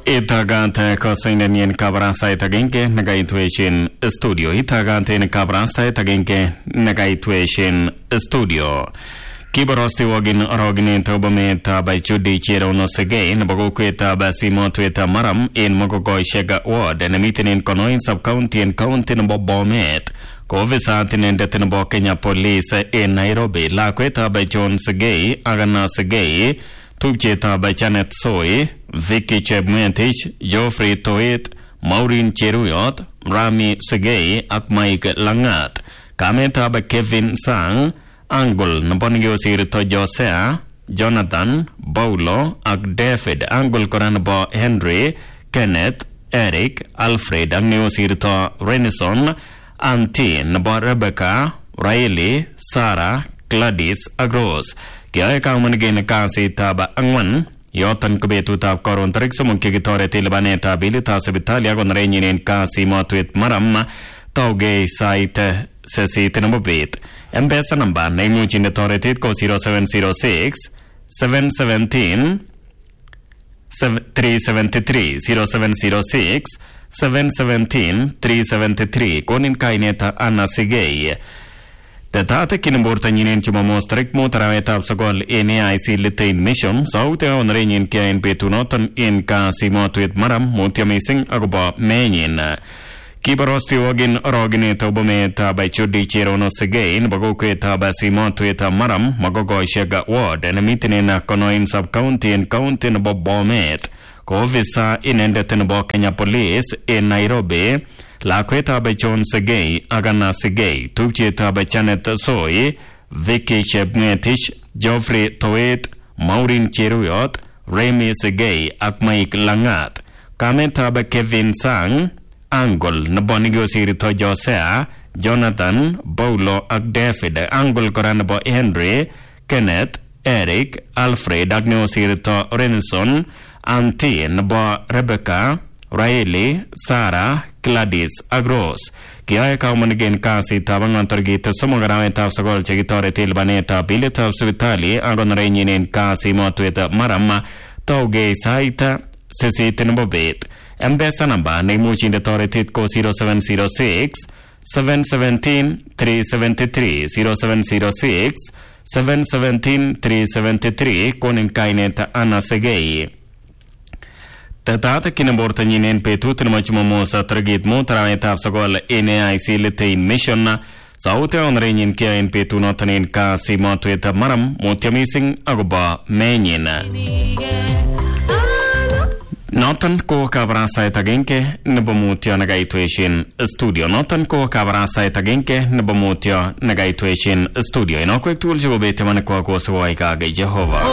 Itagante kosindenien kabarasait agenge nagaituation studio. Itagante ne kabarasait agenge nagaituation studio. Kiborosti wagin arogin tobameta by Chudi Chirono Sege, Nabokueta Basimotueta Maram in Mogogoy Shega Ward, and a meeting in Conoin sub county and county in Bobomet. Covisantin and Detenabo Kenya Police in Nairobi, Laqueta by John Sege, Agana Sege, Tubcheta by Janet Soy, Vicky Chebmentich, Geoffrey Toit, Maureen Cheruyot, Rami Sege, Akmaik Langat, Kameta by Kevin Sang, Angul Nabonio Sirito Josea, Jonathan, Paulo, Ak David, Angul Koranabo Henry, Kenneth, Eric, Alfred, Agnio Sirito Renison, Auntie Nabo Rebecca, Riley, Sarah, Gladys, Agros, Kia Kaumanigin Kasi Taba Angwan, Yotan Kubetu Tab Koron Trixum Kigitore Tilbaneta Bilita Sabitalia on Rainin in Kasi Motuit Maram, Tauge Site Sesi Tinabobit. M-Pesa number name which in the authority code 0706 717 373 0706 717 373 Konin Kaineta Anna Sigay. The Tata Kinimborta Nin Chumamo strict motoraveta of Sogol NAIC Litain Mission, South on Rainin Kia in Petunotan in Kasimo to it Maram, Montiamising Agoba Manin. Kiborosti wagin rogineta obometa by Chudi Chirono Segain, Bagokueta Basimotueta Maram, Magogo Shega Ward, and a meeting in a Conoin sub county and county in Bobomet. Covisa in Endetenabo Kenya Police in Nairobi, Laqueta by John Segay, Agana Segay, Tubcheta by Janet Soy, Vicky Chebmetich, Geoffrey Toit, Maureen Cheruyot, Remy Segay, Akmaik Langat, Kameta by Kevin Sang, Angul Nabonigio Sirito Josea, Jonathan, Paulo, Ak David, Angul Koranabo Henry, Kenneth, Eric, Alfred, Agnio Sirito Renison, Auntie Nabo Rebecca, Riley, Sarah, Gladys, Agros. Kia Kaumanigin Kasi Tabangan Targit, Sumogarawet of Sagol Chegitore Tilbaneta, Billet of Svitali, Agon Rainin in Kasi Motueta Marama, Tauge Saita, Sesi Tinabobit. M-Pesa number name which in the authority code 0706 717 373 0706 717 373 Konin Kaineta Anna Segay. Tata Kinamborta Ninen Petut Machumosa Targit Motaraveta of Sogol NAIC Litain Mission South on Rainin Kia in Petunotan Kasi Motueta Maram Montiamising Agoba Manin. Notan ko kabarasa itagenke nabamutyo nagaituation studio. Notan ko kabarasa itagenke nabamutyo nagaituation studio. Inokwek tulsi gobete manekwa ko suwai kage Jehova.